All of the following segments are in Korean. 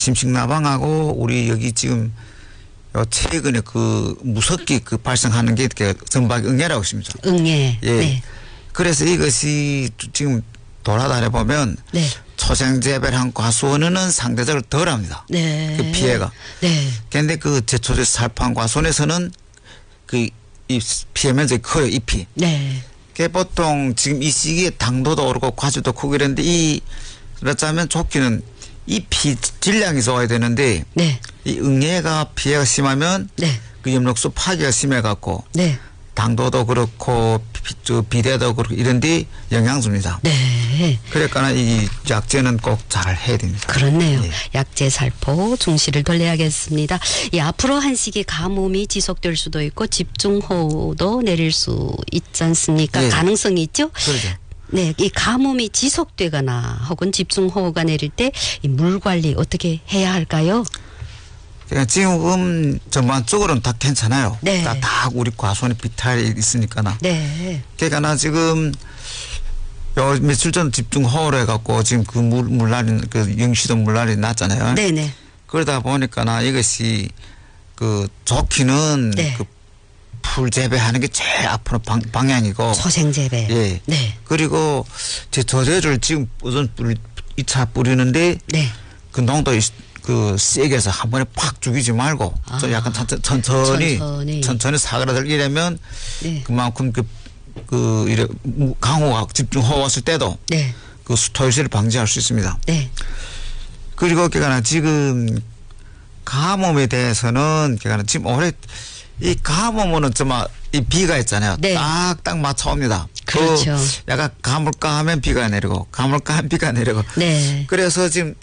심식나방하고 우리 여기 지금 최근에 그 무섭게 그 발생하는 게 전박응애라고 있습니다. 응애. 예. 네. 그래서 이것이 지금 돌아다녀 보면 네. 초생재배한 과수원은 상대적으로 덜합니다. 네. 그 피해가. 네. 그런데 그 제초제 살포한 과수원에서는 그 이 피해 면적이 커요. 잎이. 네. 그게 보통 지금 이 시기에 당도도 오르고 과주도 크고 이랬는데 그렇다면 조기는 잎이 질량이 좋아야 되는데 네. 이 응애가 피해가 심하면 네. 그 엽록소 파기가 심해갖고 네. 당도도 그렇고 비대도 그렇고 이런데 영향 줍니다. 네. 그러니까 이 약제는 꼭 잘 해야 됩니다. 그렇네요. 예. 약제 살포 중시를 돌려야겠습니다. 이 앞으로 한 시기 가뭄이 지속될 수도 있고 집중호우도 내릴 수 있지 않습니까? 예. 가능성이 있죠. 그러죠. 네, 이 가뭄이 지속되거나 혹은 집중호우가 내릴 때 이 물 관리 어떻게 해야 할까요? 그러니까 지금 전반적으로는 다 괜찮아요. 네. 다 우리 과수원에 비탈이 있으니까나. 네. 그러니까 나 지금 요 며칠 전 집중호우를 해갖고 지금 그 물날이 그 영시도 물날이 났잖아요. 네네. 그러다 보니까 나 이것이 그 좋기는 네. 그 풀 재배하는 게 제일 앞으로 방향이고. 초생재배. 예. 네. 그리고 제 저제를 지금 우선 2차 뿌리는데 네. 그 농도 그 세게 해서 한 번에 팍 죽이지 말고 좀 약간 천천히 사그라들기려면 네. 그만큼 이래 강호가 집중호우 왔을 때도 네. 그 수토유실을 방지할 수 있습니다. 네. 그리고 그러니까 지금 가뭄에 대해서는 그러니까 지금 올해 이 가뭄은 이 비가 있잖아요. 네. 딱딱 맞춰옵니다. 그렇죠. 약간 가물까 하면 비가 내리고 가물까 하면 비가 내리고. 네. 그래서 지금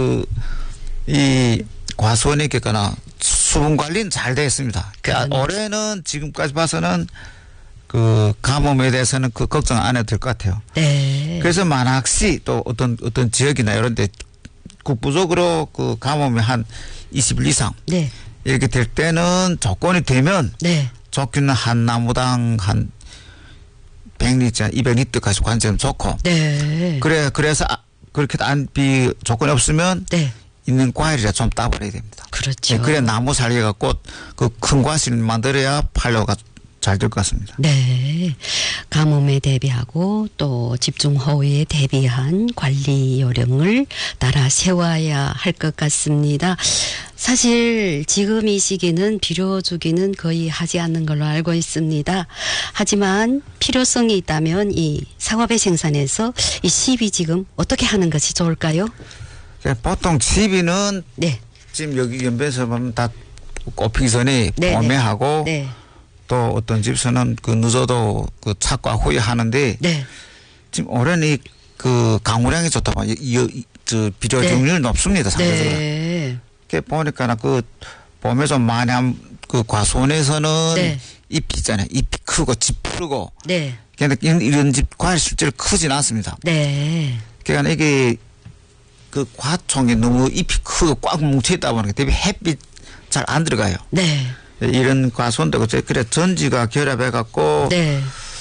이 과수원에 있겠거나 수분 관리는 잘 되어 있습니다. 그러니까 올해는 지금까지 봐서는 그 가뭄에 대해서는 그 걱정 안 해도 될 것 같아요. 네. 그래서 만학시 또 어떤 지역이나 이런 데 국부적으로 그 가뭄이 한 20일 이상 네. 이렇게 될 때는 조건이 되면 네. 좋기는 한 나무당 한 100리터, 200리터까지 관점이 좋고. 네. 그래서 그렇게 비 조건이 없으면 네. 있는 과일이라 좀 따버려야 됩니다. 그렇죠. 네, 그래 나무 살기가 꼭 그 큰 과실을 만들어야 팔로가 잘 될 것 같습니다. 네. 가뭄에 대비하고 또 집중호우에 대비한 관리 요령을 따라 세워야 할 것 같습니다. 사실 지금 이 시기는 비료 주기는 거의 하지 않는 걸로 알고 있습니다. 하지만 필요성이 있다면 이 상업의 생산에서 이 시비 지금 어떻게 하는 것이 좋을까요? 보통 시비는 네. 지금 여기 연변에서 보면 다 꼽히기 전에 네. 봄에하고 네. 또 어떤 집에서는 그 늦어도 그 착과 후에 하는데 네. 지금 올해는 그 강우량이 좋다고 저 비료 네. 종류는 높습니다. 상대적으로. 네. 그게 보니까 그 봄에 좀 많이 한 그 과수원에서는 네. 잎이 있잖아요. 잎이 크고 집 푸르고. 네. 그런데 이런 집 과일 실제로 크진 않습니다. 네. 그러니까 이게 그 과총이 너무 잎이 크고 꽉 뭉쳐있다 보니까 대비 햇빛 잘 안 들어가요. 네. 이런 과수원도 그래 전지가 결합해갖고 네.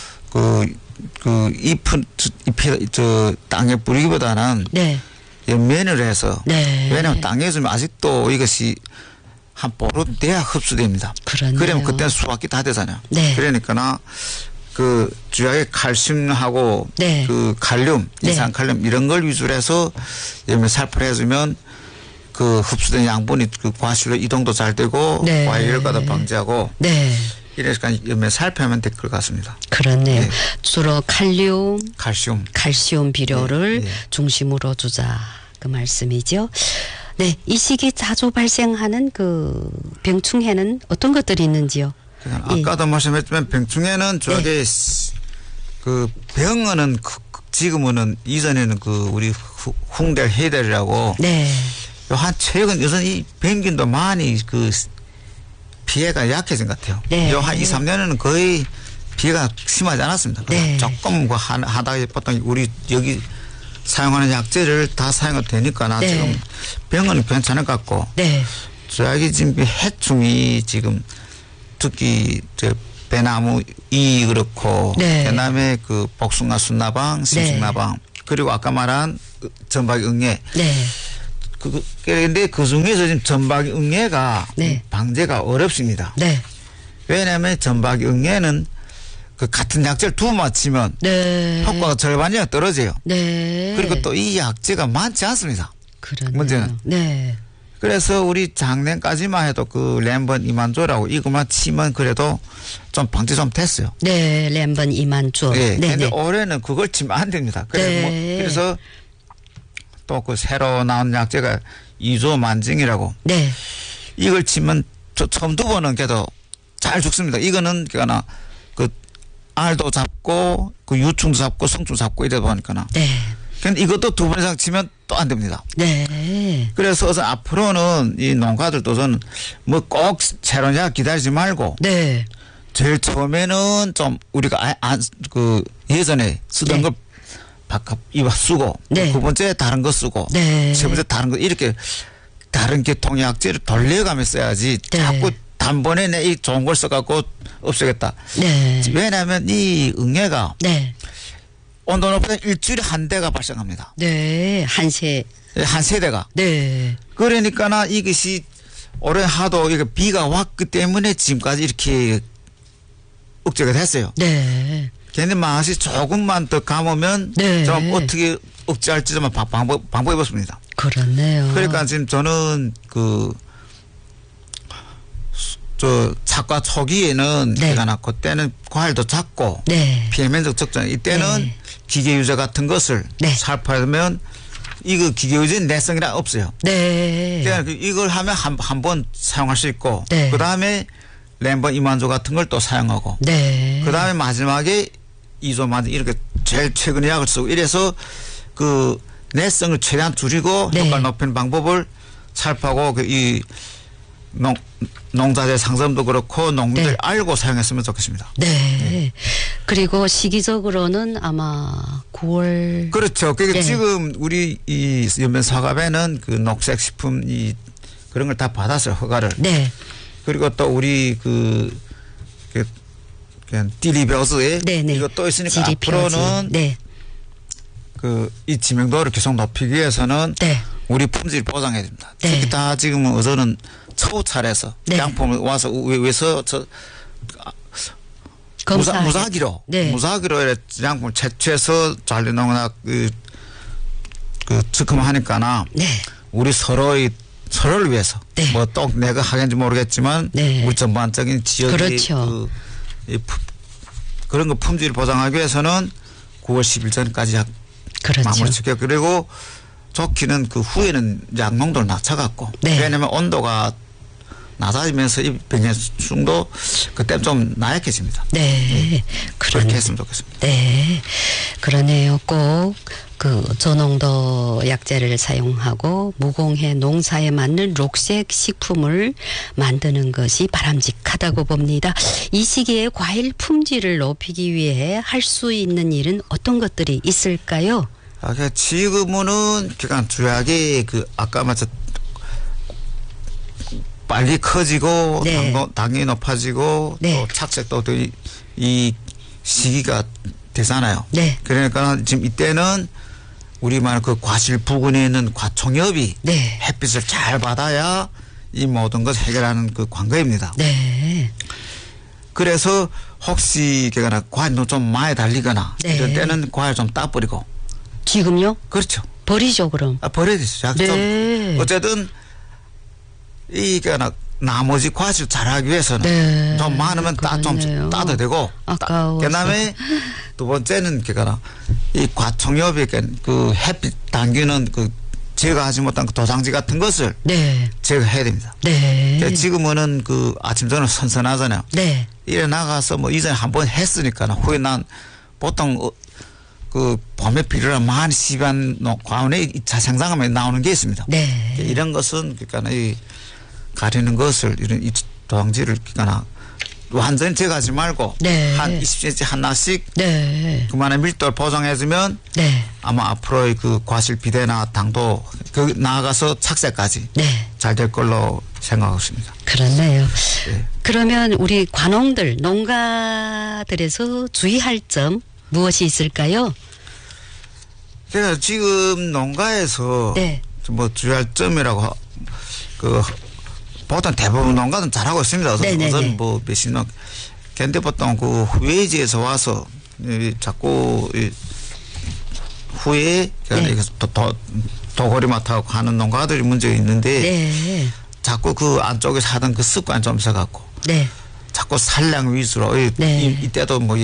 잎이 땅에 뿌리기보다는 네. 연면을 해서 네. 왜냐하면 땅에 있으면 아직도 이것이 한 보름 돼야 흡수됩니다. 그렇네요. 그러면 그때는 수확이 다 되잖아요. 네. 그러니까 그 주약의 칼슘하고 네. 그 칼륨, 네. 이산칼륨 이런 걸 위주로 해서 연면 살포를 해주면 그 흡수된 양분이 그 과실로 이동도 잘 되고 네. 과일 열과도 방지하고 네. 이래서 연면 살포하면 될 것 같습니다. 그렇네요. 네. 주로 칼슘. 비료를 네. 네. 중심으로 두자 그 말씀이죠. 네, 이 시기 자주 발생하는 그 병충해는 어떤 것들이 있는지요? 아까도 말씀했지만 병충해는 저게 그 병어는 지금은 이전에는 그 우리 홍대 해달이라고 네. 한 최근 여전히 펭귄도 많이 그 피해가 약해진 것 같아요. 네. 한 2, 3년에는 거의 피해가 심하지 않았습니다. 네. 조금 하다가 보통 우리 여기 사용하는 약재를 다 사용해도 되니까 나 네. 지금 병은 괜찮을 것 같고. 네. 저기 지금 해충이 지금 특히 배나무 이 그렇고 네. 그다음에 그 복숭아 순나방, 심식나방 그리고 아까 말한 전박응애 네. 근데 그 중에서 지금 전박이 응애가 네. 방제가 어렵습니다. 네. 왜냐하면 전박이 응애는 그 같은 약재를 두 맞추면 네. 효과가 절반 이상 떨어져요. 네. 그리고 또 이 약재가 많지 않습니다. 그러네요. 문제는. 네. 그래서 우리 작년까지만 해도 그 램번 이만조라고 이것만 치면 그래도 좀 방지 좀 됐어요. 네. 램번 이만조. 네. 네. 근데 네. 올해는 그걸 치면 안 됩니다. 그래서 또 그 새로 나온 약재가 이조 만증이라고 네. 이걸 치면 처음 두 번은 그래도 잘 죽습니다. 이거는 그러나 그 알도 잡고 그 유충도 잡고 성충도 잡고 이러다 보니까는. 네. 근데 이것도 두 번 이상 치면 또 안 됩니다. 네. 그래서 앞으로는 이 농가들도 저는 뭐 꼭 새로운 약 기다리지 말고 네. 제일 처음에는 좀 우리가 그 예전에 쓰던 네. 걸 바깥 이와 쓰고 네. 두 번째 다른 거 쓰고 네. 세 번째 다른 거 이렇게 다른 계통약재를 돌려가며 써야지 네. 자꾸 단번에 내 이 좋은 걸 써갖고 없애겠다. 네. 왜냐하면 이 응애가 네. 온도 높으면 일주일에 한 대가 발생합니다. 네. 한세. 한 세대가. 네. 그러니까나 이것이 올해 하도 이게 비가 왔기 때문에 지금까지 이렇게 억제가 됐어요. 네. 걔네 맛이 조금만 더 감으면 네. 좀 어떻게 억제할지 좀 방법해 봤습니다. 그렇네요. 그러니까 지금 저는 작과 초기에는 네. 제가 그때는 과일도 작고 네. 피해 면적 적정 이때는 네. 기계 유제 같은 것을 네. 살펴보면 이거 기계 유제 내성이라 없어요. 네. 그러니까 이걸 하면 한 번 사용할 수 있고 네. 그 다음에 램번 이만조 같은 걸 또 사용하고 네. 그 다음에 마지막에 이조만 이렇게 제일 최근의 약을 쓰고 이래서 그 내성을 최대한 줄이고 네. 효과를 높이는 방법을 살펴하고 이 농자재 상점도 그렇고 농민들이 네. 알고 사용했으면 좋겠습니다. 네. 그리고 시기적으로는 아마 9월. 그렇죠. 그러니까 네. 지금 우리 이 연변 사과배는 그 녹색 식품 그런 걸 다 받았어요. 허가를. 네. 그리고 또 우리 그냥 띠리벼스에 네네. 이거 또 있으니까 지리표지. 앞으로는 네. 이 지명도를 계속 높이기 위해서는 네. 우리 품질 보장해야 됩니다. 네. 특히 다 지금은 어제는 처우찰에서 네. 양품을 와서 위에서 검사. 무사기로 네. 무사기로 양품을 채취해서 잔류농이나 측금하니까나 네. 우리 서로를 위해서 네. 뭐 또 내가 하겠는지 모르겠지만 네. 우리 전반적인 지역의 그렇죠. 그런 거 품질 보장하기 위해서는 9월 10일 전까지 그렇죠. 마무리 지켜 그리고 좋기는 그 후에는 약농도를 낮춰갖고 네. 왜냐하면 온도가 낮아지면서 이 병해충도 그때 좀 나약해집니다. 네. 그렇게 했으면 좋겠습니다. 네. 그러네요. 꼭 그 저농도 약재를 사용하고 무공해 농사에 맞는 녹색 식품을 만드는 것이 바람직하다고 봅니다. 이 시기에 과일 품질을 높이기 위해 할 수 있는 일은 어떤 것들이 있을까요? 지금은 그러니까 주약이 아까 말씀 빨리 커지고 네. 당이 높아지고 네. 또 착색도 이 시기가 되잖아요. 네. 그러니까 지금 이때는 우리말 그 과실 부근에 있는 과총엽이 네. 햇빛을 잘 받아야 이 모든 것 해결하는 그 관거입니다. 네. 그래서 혹시 과일도 좀 많이 달리거나 네. 이럴 때는 과일 좀 따버리고 지금요? 그렇죠. 버리죠, 그럼. 버려야 되죠. 네. 어쨌든 나머지 과실 잘하기 위해서는 네. 좀 많으면 그렇네요. 따도 되고 아까워서. 그다음에 두 번째는 이 과총엽이 그 햇빛 당기는 제거하지 못한 그 도장지 같은 것을 네. 제거해야 됩니다. 네. 지금은 아침 저는 선선하잖아요. 네. 이래 나가서 이전에 한번 했으니까 후에 난 보통 봄에 필요한 많이 시간 과원에 2차 생산하면 나오는 게 있습니다. 네. 이런 것은 이 가리는 것을 이런 이 도장지를 완전히 제거하지 말고 네. 한 20cm 하나씩 네. 그만한 밀도를 보정해주면 네. 아마 앞으로의 과실 비대나 당도 나아가서 착색까지 네. 잘 될 걸로 생각하고 있습니다. 그렇네요. 네. 그러면 우리 관농들, 농가들에서 주의할 점 무엇이 있을까요? 제가 지금 농가에서 네. 뭐 주의할 점이라고 보통 대부분 농가는 잘하고 있습니다. 우선 뭐 몇십 년 근데 보통 그 후해지에서 와서 자꾸 후에 도거리마타고 하는 농가들이 문제가 있는데 자꾸 그 안쪽에서 하던 그 습관이 좀 있어갖고 자꾸 산량 위주로 이때도 뭐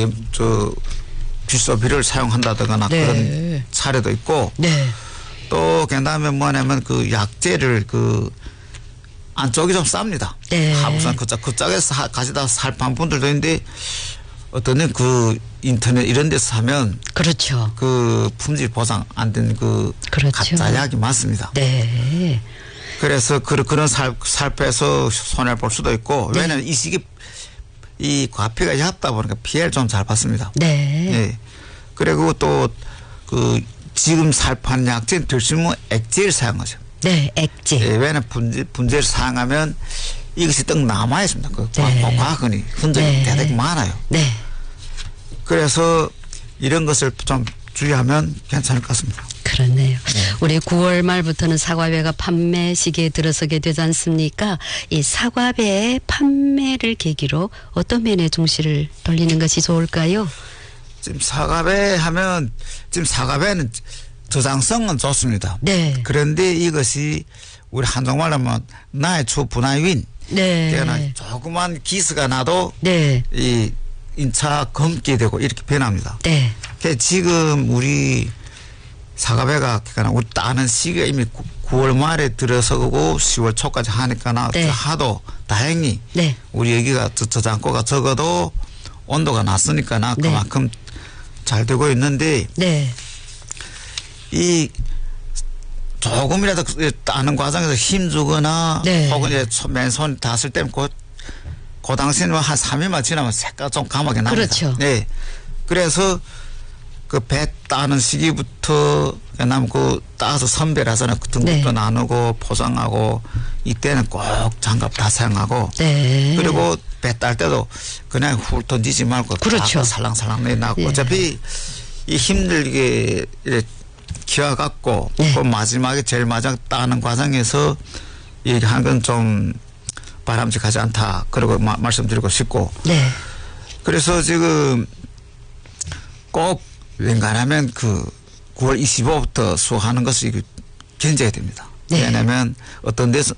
뒷소비를 사용한다거나 그런 사례도 있고 또 그다음에 뭐냐면 그 약재를 그 안쪽이 좀 쌉니다. 하부산 그쪽에서 가시다 살 판 분들도 있는데 어떤 그 인터넷 이런 데서 사면 그렇죠. 그 품질 보상 안 된 그 가짜 약이 많습니다. 그래서 그런 살빼서 손해를 볼 수도 있고 왜냐하면 이 시기 이 과피가 얕다 보니까 피해를 좀 잘 받습니다. 그리고 또 그 지금 살판 약재는 들심은 액제를 사용하죠. 액제. 왜냐하면 분재를 사용하면 이것이 떡 남아 있습니다. 그 과학흔이 흔적이 대단히 많아요. 그래서 이런 것을 좀 주의하면 괜찮을 것 같습니다. 그렇네요. 우리 9월 말부터는 사과배가 판매 시기에 들어서게 되지 않습니까? 이 사과배 판매를 계기로 어떤 면에 중시를 돌리는 것이 좋을까요? 지금 사과배 하면 지금 사과배는 저장성은 좋습니다. 그런데 이것이 우리 한정말로 하면 나의 초 분화윈. 조그만 기스가 나도 이 인차 검게 되고 이렇게 변합니다. 지금 우리 사과배가 우리 따는 시기가 이미 9월 말에 들어서고 10월 초까지 하니까 하도 다행히 우리 여기가 저장고가 적어도 온도가 낮으니까 그만큼 잘 되고 있는데 이 조금이라도 따는 과정에서 힘주거나 혹은 이제 맨손 닿았을 때는 그 당시에는 한 3일만 지나면 색깔 좀 감하게 납니다. 그래서 그 배 따는 시기부터 그다음 그 따서 선별해서는 등급도 나누고 포장하고 이때는 꼭 장갑 다 사용하고 그리고 배 딸 때도 그냥 훌 던지지 말고 살랑살랑 내놔고 어차피 이 힘들게 키워갖고 그 마지막에 제일 마지막 따는 과정에서 얘기하는 건 좀 바람직하지 않다. 그리고 말씀드리고 싶고 그래서 지금 꼭 웬간하면 그 9월 25일부터 수확하는 것을 견제해야 됩니다. 왜냐하면 어떤 데서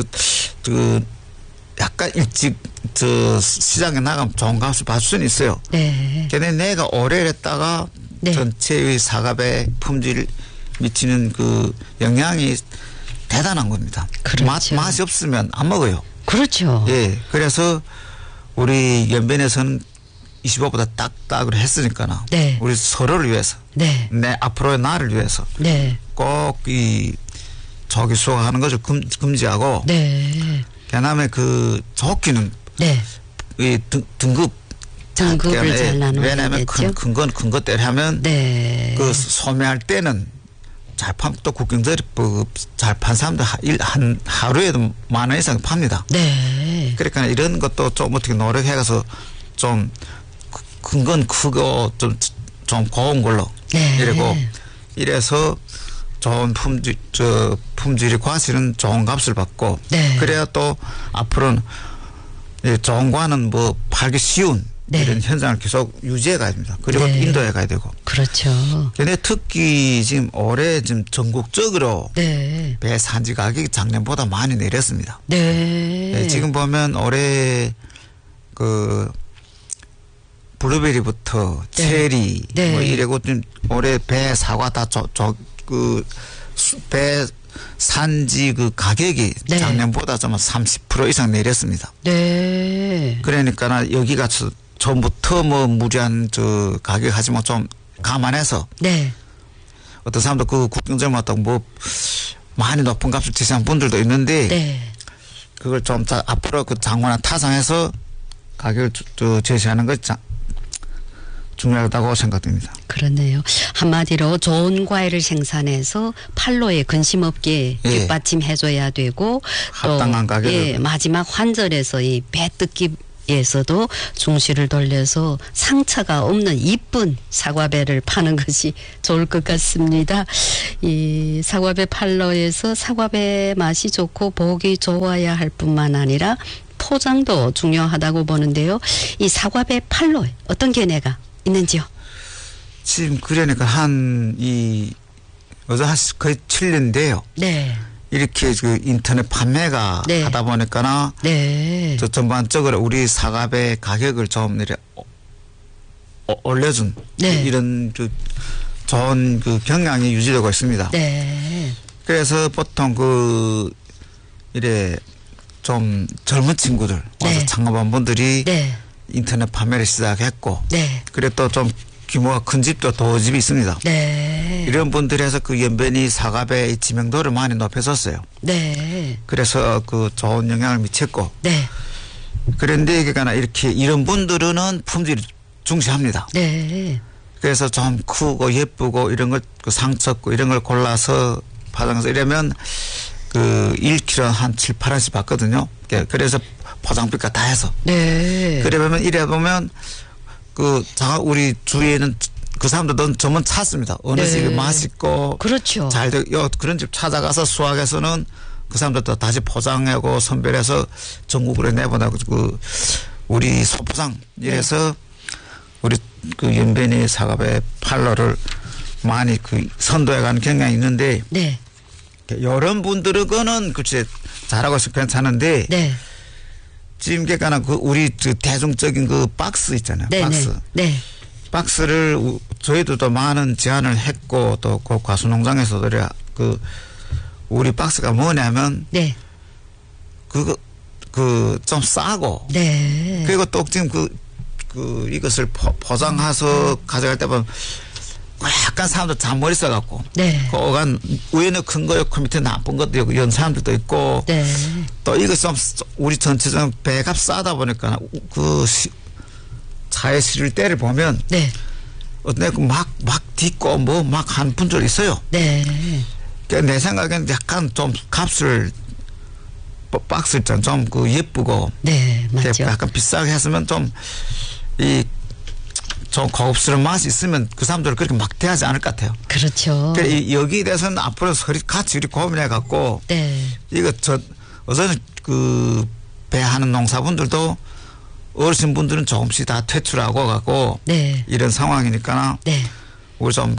약간 일찍 시장에 나가면 좋은 값을 받을 수는 있어요. 근데 내가 오래 했다가 전체의 사과배 품질 미치는 그 영향이 대단한 겁니다. 맛이 없으면 안 먹어요. 그래서 우리 연변에서는 25보다 딱딱으로 했으니까 우리 서로를 위해서 내 앞으로의 나를 위해서 꼭 이 조기 수확하는 것을 금지하고 그다음에 그 조기는 이 등급을 잘 나눠야 왜냐하면 큰 것대로 하면 그 소매할 때는 잘 판 또 국경들이 잘 판 사람들 하루에도 10,000원 이상 팝니다. 그러니까 이런 것도 좀 어떻게 노력해가서 좀 큰 건 크고 좀 고운 걸로 이래서 좋은 품질이 과실은 좋은 값을 받고 그래야 또 앞으로는 좋은 과는 뭐 팔기 쉬운 이런 현상을 계속 유지해 가야 됩니다. 그리고 인도해 가야 되고. 근데 특히 지금 올해 지금 전국적으로 배 산지 가격이 작년보다 많이 내렸습니다. 지금 보면 올해 그 블루베리부터 체리 뭐 이래고 좀 올해 배 사과 다 배 산지 그 가격이 작년보다 좀 30% 이상 내렸습니다. 그러니까 여기가 처음부터 뭐 무리한 가격 하지만 좀 감안해서 어떤 사람도 그 국경점마다 뭐 많이 높은 값을 제시한 분들도 있는데 그걸 좀 앞으로 그 장관한 타상해서 가격을 제시하는 것이 중요하다고 생각됩니다. 그렇네요. 한마디로 좋은 과일을 생산해서 판로에 근심 없게 뒷받침해줘야 되고 합당한 가격을 마지막 환절에서 이 배 뜯기 에서도 중시를 돌려서 상처가 없는 이쁜 사과배를 파는 것이 좋을 것 같습니다. 이 사과배 팔러에서 사과배 맛이 좋고 보기 좋아야 할 뿐만 아니라 포장도 중요하다고 보는데요. 이 사과배 팔러에 어떤 견해가 있는지요? 지금 그러니까 거의 7년인데요. 네. 이렇게 그 인터넷 판매가 네. 하다 보니까나 네. 저 전반적으로 우리 사과배 가격을 좀 이렇게 올려준 네. 이런 그 좋은 그 경향이 유지되고 있습니다. 네. 그래서 보통 이래 좀 젊은 친구들 와서 네. 창업한 분들이 네. 인터넷 판매를 시작했고 네. 그리고 또 좀 규모가 큰 집도 도집이 있습니다. 네. 이런 분들에서 그 연변이 사과배의 지명도를 많이 높여줬어요. 네. 그래서 그 좋은 영향을 미쳤고 네. 그런데 그러니까 이렇게 이런 분들은 품질을 중시합니다. 네. 그래서 좀 크고 예쁘고 이런 걸 그 상처 없고 이런 걸 골라서 파장해서 이러면 그 1kg 한 7, 8원씩 받거든요. 그래서 포장비가 다 해서. 네. 그래 보면 우리 주위에는 그 사람들도 전문 찾습니다. 어느 네. 집이 맛있고 그렇죠. 잘 되고 그런 집 찾아가서 수확해서는 그 사람들도 다시 포장하고 선별해서 전국으로 내보내고 우리 소포장 이래서 우리 그 연변이 사과배 팔로를 많이 선도해가는 경향이 있는데 네. 이런 분들은 그거는 글쎄 잘하고 있어 괜찮은데 네. 지금 우리 대중적인 그 박스 있잖아요. 네. 박스. 네. 박스를 저희도 또 많은 제안을 했고 또 과수농장에서도 우리 박스가 뭐냐면 네. 좀 싸고 네. 그리고 또 지금 이것을 포장해서 가져갈 때 보면 약간 사람들 잔머리 써갖고 네. 그간 위에는 큰 거 있고 밑에 나쁜 것도 있고 이런 사람들도 있고 네. 또 이거 좀 우리 전체적으로 배가 싸다 보니까 차에 실을 때를 보면 네. 어떤 막 딛고 막 한 분들 있어요. 네. 내 생각에는 약간 좀 값을 박스 있잖아. 좀 예쁘고 네. 맞죠. 약간 비싸게 했으면 좀 고급스러운 맛이 있으면 그 사람들을 그렇게 막 대하지 않을 것 같아요. 그렇죠. 여기에 대해서는 앞으로 같이 우리 고민해 갖고 네. 이거 어제는 배하는 농사분들도 어르신 분들은 조금씩 다 퇴출하고 갖고 네. 이런 상황이니까 네. 우리 좀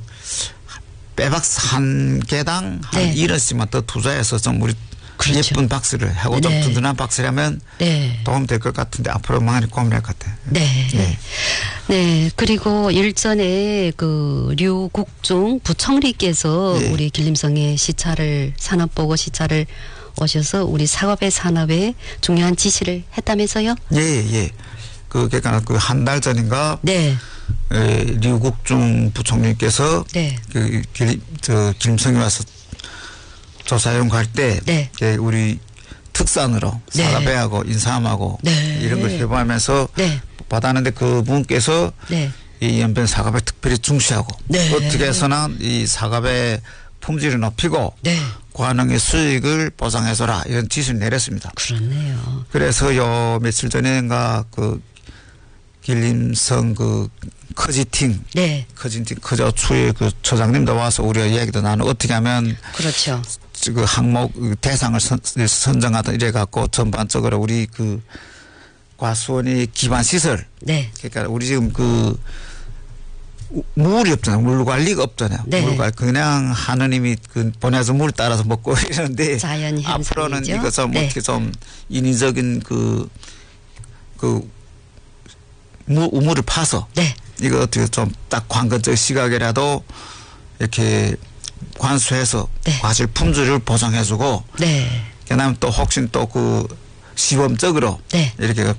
빼박스 한 개당 한 네. 1원씩만 더 투자해서 좀 우리 그렇죠. 예쁜 박스를 하고 좀 네. 든든한 박스를 하면 네. 도움 될 것 같은데 앞으로 많이 고민할 것 같아요. 네. 네. 네. 그리고 일전에 류국중 부총리께서 네. 우리 길림성의 산업보고 시찰을 오셔서 우리 사과배 산업에 중요한 지시를 했다면서요? 예. 그러니까 한 달 전인가 네. 류국중 부총리께서 네. 길림성에 와서 조사용 갈 때 네. 우리 특산으로 네. 사과배하고 인삼하고 네. 이런 걸 개발하면서 네. 받았는데 그분께서 네. 이 연변 사과배 특별히 중시하고 네. 어떻게 해서는 이 사과배 품질을 높이고 네. 관흥의 수익을 보장해줘라 이런 지시를 내렸습니다. 그렇네요. 그래서 요 며칠 전인가 길림성 커지팅 네. 커저추의 처장님도 와서 우리가 이야기도 나누고 어떻게 하면 그렇죠. 항목 대상을 선정하다 이래 갖고 전반적으로 우리 과수원의 기반 시설. 네. 그러니까 우리 지금 물이 없잖아요. 물 관리가 없잖아요. 네. 물 관리 그냥 하느님이 보내서 물 따라서 먹고 이러는데 자연 현상이죠. 앞으로는 이거 좀 네. 어떻게 좀 인위적인 우물을 파서 네. 이거 어떻게 좀 딱 관건적 시각이라도 이렇게 관수해서 네. 과실 품질을 보장해주고 네. 그다음 또 혹시 또 시범적으로 네. 이렇게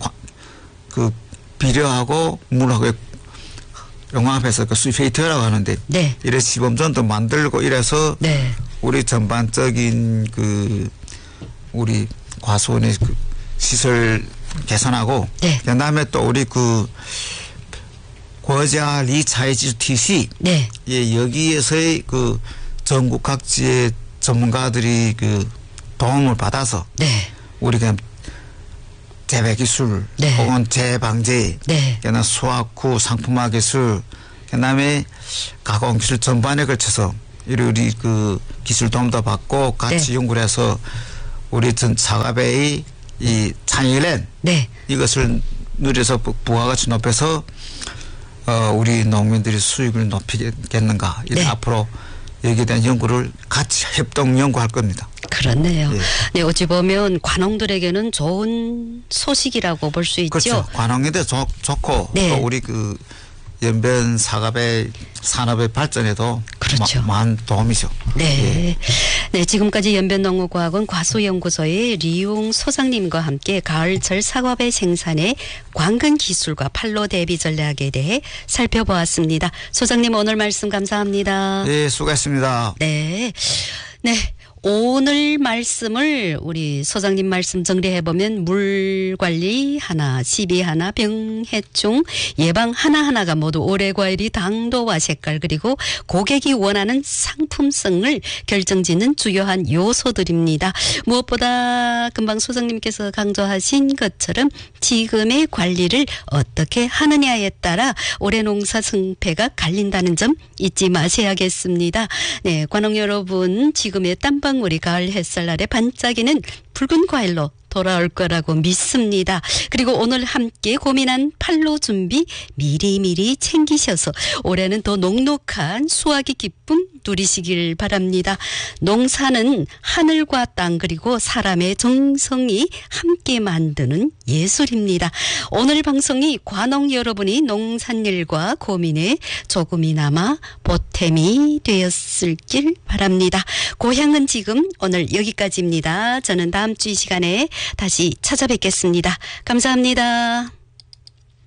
비료하고 물하고 용합해서 스위페이트라고 하는데 네. 이래 시범전도 만들고 이래서 네. 우리 전반적인 우리 과수원의 시설 개선하고 네. 그다음에 또 우리 고자 리차이지 TC 네. 예, 여기에서의 전국 각지의 전문가들이 도움을 받아서 네. 우리가 재배 기술 네. 혹은 재방제, 네. 그다음에 수확 후 상품화 기술, 그다음에 가공 기술 전반에 걸쳐서 우리 그 기술 도움도 받고 같이 네. 연구를 해서 우리 전 사과배의 이 창의력 네. 이것을 누려서 부가가치 높여서 우리 농민들이 수익을 높이겠는가. 네. 앞으로 여기에 대한 연구를 같이 협동 연구할 겁니다. 그렇네요. 예. 네, 어찌 보면 관홍들에게는 좋은 소식이라고 볼 수 있죠. 그렇죠. 관홍에도 좋고 네. 또 우리 그 연변 사과배 산업의 발전에도 그렇죠. 많은 도움이죠. 네. 네, 지금까지 연변농업과학원 과소연구소의 리용 소장님과 함께 가을철 사과배 생산의 광근 기술과 판로 대비 전략에 대해 살펴보았습니다. 소장님 오늘 말씀 감사합니다. 예, 수고했습니다. 네. 네. 오늘 말씀을 우리 소장님 말씀 정리해보면 물 관리 하나, 시비 하나, 병해충 예방 하나하나가 모두 올해과일이 당도와 색깔 그리고 고객이 원하는 상품성을 결정짓는 주요한 요소들입니다. 무엇보다 금방 소장님께서 강조하신 것처럼 지금의 관리를 어떻게 하느냐에 따라 올해 농사 승패가 갈린다는 점 잊지 마셔야겠습니다. 네, 관홍 여러분 지금의 땀방 우리 가을 햇살 아래 반짝이는 붉은 과일로 돌아올 거라고 믿습니다. 그리고 오늘 함께 고민한 판로 준비 미리미리 챙기셔서 올해는 더 녹록한 수확의 기쁨 누리시길 바랍니다. 농사는 하늘과 땅 그리고 사람의 정성이 함께 만드는 예술입니다. 오늘 방송이 관홍 여러분이 농산일과 고민에 조금이나마 보탬이 되었을길 바랍니다. 고향은 지금 오늘 여기까지입니다. 저는 다음 주 이 시간에 다시 찾아뵙겠습니다. 감사합니다.